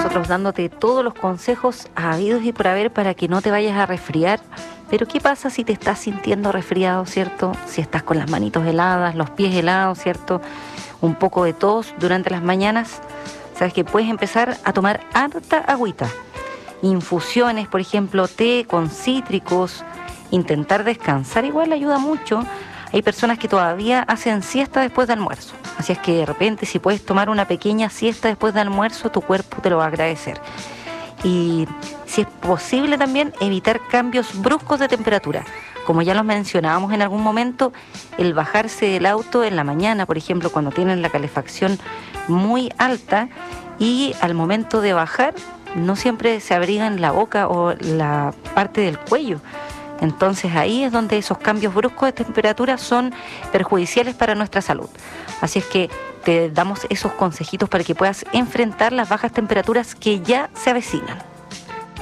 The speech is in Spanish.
nosotros dándote todos los consejos habidos y por haber para que no te vayas a resfriar. Pero ¿qué pasa si te estás sintiendo resfriado, cierto? Si estás con las manitos heladas, los pies helados, ¿cierto? Un poco de tos durante las mañanas. Sabes que puedes empezar a tomar harta agüita. Infusiones, por ejemplo, té con cítricos. Intentar descansar igual ayuda mucho. Hay personas que todavía hacen siesta después de almuerzo. Así es que de repente si puedes tomar una pequeña siesta después de almuerzo, tu cuerpo te lo va a agradecer. Y si es posible también evitar cambios bruscos de temperatura. Como ya los mencionábamos en algún momento, el bajarse del auto en la mañana, por ejemplo, cuando tienen la calefacción muy alta y al momento de bajar no siempre se abrigan la boca o la parte del cuello. Entonces ahí es donde esos cambios bruscos de temperatura son perjudiciales para nuestra salud. Así es que te damos esos consejitos para que puedas enfrentar las bajas temperaturas que ya se avecinan.